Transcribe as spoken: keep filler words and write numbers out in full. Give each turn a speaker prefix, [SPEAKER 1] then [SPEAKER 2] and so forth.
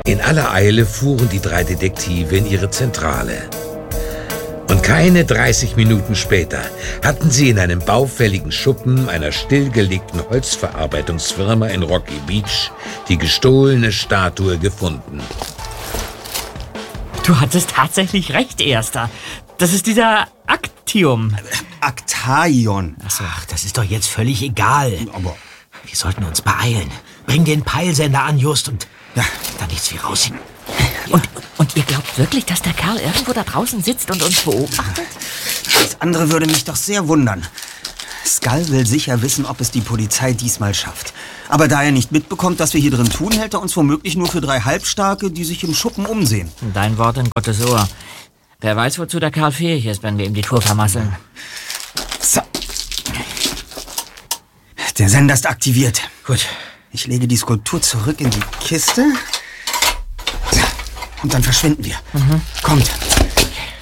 [SPEAKER 1] In aller Eile fuhren die drei Detektive in ihre Zentrale. Und keine dreißig Minuten später hatten sie in einem baufälligen Schuppen einer stillgelegten Holzverarbeitungsfirma in Rocky Beach die gestohlene Statue gefunden.
[SPEAKER 2] Du hattest tatsächlich recht, Erster. Das ist dieser Actium.
[SPEAKER 3] Actaion.
[SPEAKER 4] Achso, ach, das ist doch jetzt völlig egal.
[SPEAKER 3] Aber
[SPEAKER 4] wir sollten uns beeilen. Bring den Peilsender an, Just, und
[SPEAKER 3] ja,
[SPEAKER 4] da nichts wie raus.
[SPEAKER 2] Und, und ihr glaubt wirklich, dass der Kerl irgendwo da draußen sitzt und uns beobachtet?
[SPEAKER 3] das andere würde mich doch sehr wundern. Skull will sicher wissen, ob es die Polizei diesmal schafft. Aber da er nicht mitbekommt, was wir hier drin tun, hält er uns womöglich nur für drei Halbstarke, die sich im Schuppen umsehen.
[SPEAKER 2] Dein Wort in Gottes Ohr. Wer weiß, wozu der Kerl fähig ist, wenn wir ihm die Tour vermasseln.
[SPEAKER 3] So. Der Sender ist aktiviert.
[SPEAKER 4] Gut.
[SPEAKER 3] Ich lege die Skulptur zurück in die Kiste. Und dann verschwinden wir. Mhm. Kommt.